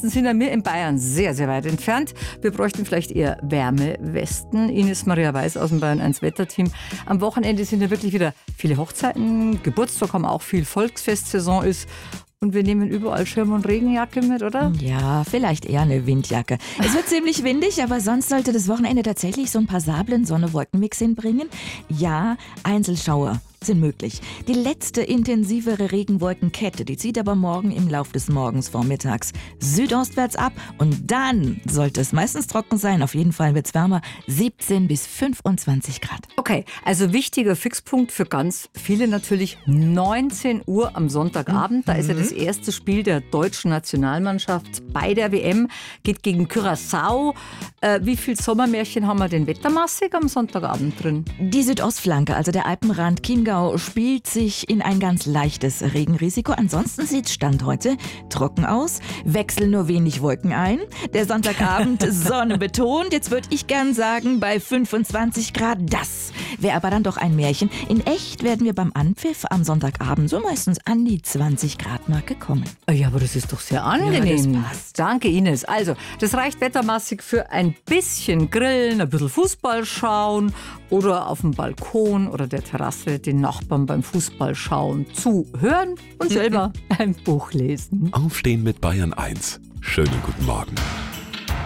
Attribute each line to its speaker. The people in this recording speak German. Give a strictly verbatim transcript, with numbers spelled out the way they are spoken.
Speaker 1: Ansonsten sind wir in Bayern sehr, sehr weit entfernt. Wir bräuchten vielleicht eher Wärmewesten. Ines Maria Weiß aus dem Bayern eins Wetterteam. Am Wochenende sind ja wirklich wieder viele Hochzeiten. Geburtstag haben auch viel, Volksfestsaison ist. Und wir nehmen überall Schirm und Regenjacke mit, oder?
Speaker 2: Ja, vielleicht eher eine Windjacke. Es wird ziemlich windig, aber sonst sollte das Wochenende tatsächlich so ein passablen Sonne-Wolken-Mix hinbringen. Ja, Einzelschauer sind möglich. Die letzte intensivere Regenwolkenkette, die zieht aber morgen im Lauf des Morgens vormittags südostwärts ab und dann sollte es meistens trocken sein. Auf jeden Fall wird es wärmer, siebzehn bis fünfundzwanzig Grad.
Speaker 1: Okay, also wichtiger Fixpunkt für ganz viele natürlich neunzehn Uhr am Sonntagabend. Da ist ja das erste Spiel der deutschen Nationalmannschaft bei der W M. Geht gegen Curaçao. Äh, wie viel Sommermärchen haben wir denn wettermäßig am Sonntagabend drin?
Speaker 2: Die Südostflanke, also der Alpenrand Chiemgau, spielt sich in ein ganz leichtes Regenrisiko. Ansonsten sieht Stand heute trocken aus, wechseln nur wenig Wolken ein. Der Sonntagabend Sonne betont. Jetzt würde ich gern sagen, bei fünfundzwanzig Grad, das wäre aber dann doch ein Märchen. In echt werden wir beim Anpfiff am Sonntagabend so meistens an die zwanzig Grad Marke kommen.
Speaker 1: Ja, aber das ist doch sehr angenehm.
Speaker 2: Ja, das passt.
Speaker 1: Danke, Ines. Also, das reicht wettermäßig für ein bisschen Grillen, ein bisschen Fußball schauen oder auf dem Balkon oder der Terrasse den Nachbarn beim Fußball schauen, zuhören und selber ein Buch lesen.
Speaker 3: Aufstehen mit Bayern eins. Schönen guten Morgen.